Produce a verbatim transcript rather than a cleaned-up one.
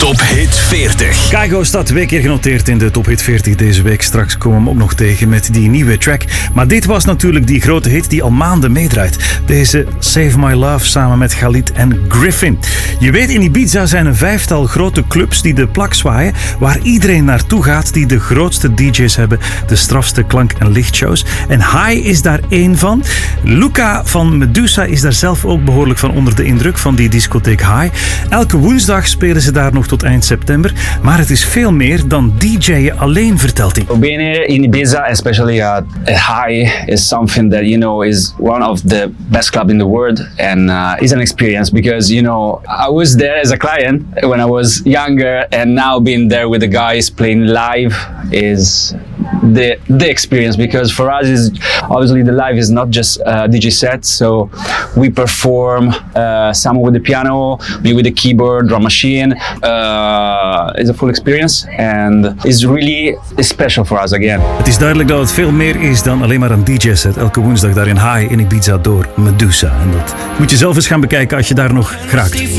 Top Hit veertig. Kygo staat twee keer genoteerd in de Top Hit veertig deze week. Straks komen we hem ook nog tegen met die nieuwe track. Maar dit was natuurlijk die grote hit die al maanden meedraait. Deze Save My Love samen met Khalid en Griffin. Je weet, in Ibiza zijn een vijftal grote clubs die de plak zwaaien, waar iedereen naartoe gaat die de grootste D J's hebben, de strafste klank- en lichtshows. En High is daar één van. Luca van Medusa is daar zelf ook behoorlijk van onder de indruk van die discotheek High. Elke woensdag spelen ze daar nog tot eind september. Maar het is veel meer dan D J'en alleen, vertelt hij. Being here in Ibiza, especially at High, is something that, you know, is one of the best clubs in the world, and uh, is an experience because, you know, I was there as a client when I was younger, and now being there with the guys playing live is the the experience, because for us is obviously the live is not just a D J set, so we perform uh, some with the piano, me with the keyboard, drum machine. Uh, it's a full experience and it's really special for us again. Het is duidelijk dat het veel meer is dan alleen maar een D J set. Elke woensdag daar in High in Ibiza door Medusa. En dat moet je zelf eens gaan bekijken als je daar nog geraakt.